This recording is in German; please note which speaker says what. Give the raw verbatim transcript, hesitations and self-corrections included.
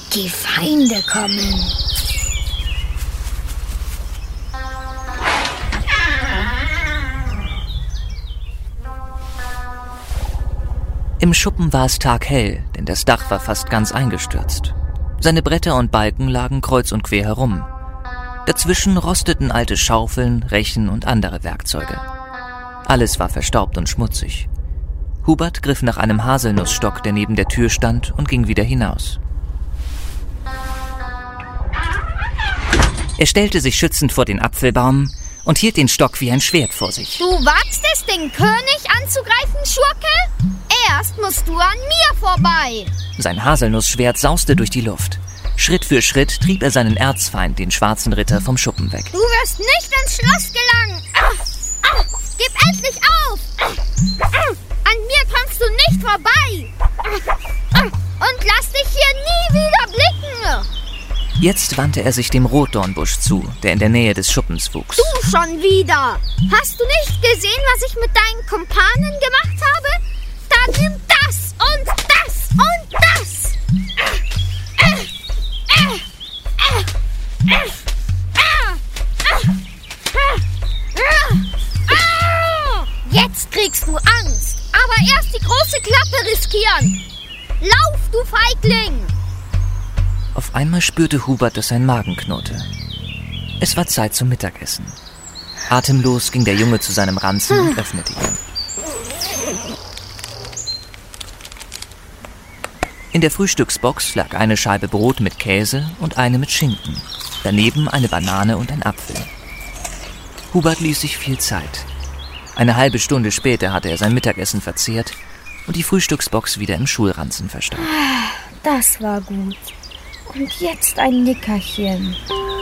Speaker 1: Die Feinde kommen.
Speaker 2: Im Schuppen war es taghell, denn das Dach war fast ganz eingestürzt. Seine Bretter und Balken lagen kreuz und quer herum. Dazwischen rosteten alte Schaufeln, Rechen und andere Werkzeuge. Alles war verstaubt und schmutzig. Hubert griff nach einem Haselnussstock, der neben der Tür stand, und ging wieder hinaus. Er stellte sich schützend vor den Apfelbaum und hielt den Stock wie ein Schwert vor sich.
Speaker 1: Du wagst es, den König anzugreifen, Schurke? Erst musst du an mir vorbei.
Speaker 2: Sein Haselnussschwert sauste durch die Luft. Schritt für Schritt trieb er seinen Erzfeind, den schwarzen Ritter, vom Schuppen weg.
Speaker 1: Du wirst nicht ins Schloss gelangen. Ah, ah, gib endlich auf. Ah, ah, an mir kommst du nicht vorbei. Ah, ah, und lass dich hier nie wieder blicken.
Speaker 2: Jetzt wandte er sich dem Rotdornbusch zu, der in der Nähe des Schuppens wuchs.
Speaker 1: Du schon wieder. Hast du nicht gesehen, was ich mit deinen Kumpanen gemacht habe? Da nimm das und das und das. Jetzt kriegst du Angst, aber erst die große Klappe riskieren. Lauf, du Feigling!
Speaker 2: Auf einmal spürte Hubert, dass sein Magen knurrte. Es war Zeit zum Mittagessen. Atemlos ging der Junge zu seinem Ranzen und öffnete ihn. In der Frühstücksbox lag eine Scheibe Brot mit Käse und eine mit Schinken. Daneben eine Banane und ein Apfel. Hubert ließ sich viel Zeit. Eine halbe Stunde später hatte er sein Mittagessen verzehrt und die Frühstücksbox wieder im Schulranzen verstaut.
Speaker 1: Das war gut. Und jetzt ein Nickerchen.